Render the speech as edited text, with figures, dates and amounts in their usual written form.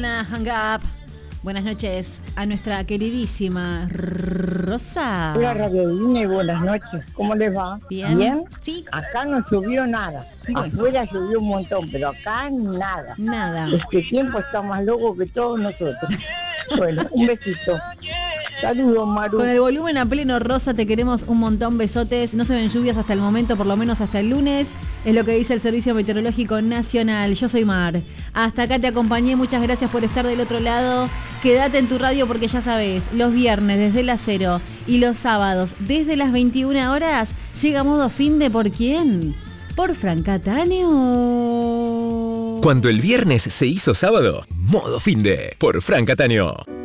Gonna Hang Up. Buenas noches a nuestra queridísima Rosa. Hola Radio Disney, buenas noches. ¿Cómo les va? Bien. Sí. Acá no llovió nada. Bueno. Afuera llovió un montón, pero acá nada. Nada. Este tiempo está más loco que todos nosotros. Bueno, un besito. Saludos, Maru. Con el volumen a pleno, Rosa, te queremos un montón, besotes. No se ven lluvias hasta el momento, por lo menos hasta el lunes. Es lo que dice el Servicio Meteorológico Nacional. Yo soy Mar. Hasta acá te acompañé. Muchas gracias por estar del otro lado. Quédate en tu radio porque ya sabes, los viernes desde las 0 y los sábados desde las 21 horas llega Modo Finde. ¿Por quién? Por Fran Cattaneo. Cuando el viernes se hizo sábado, Modo Finde por Fran Cattaneo.